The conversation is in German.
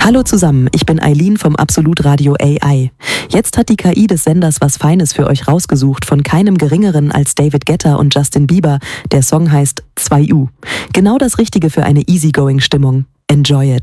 Hallo zusammen, ich bin Eileen vom Absolut Radio AI. Jetzt hat die KI des Senders was Feines für euch rausgesucht von keinem Geringeren als David Guetta und Justin Bieber. Der Song heißt 2U. Genau das Richtige für eine Easygoing-Stimmung. Enjoy it.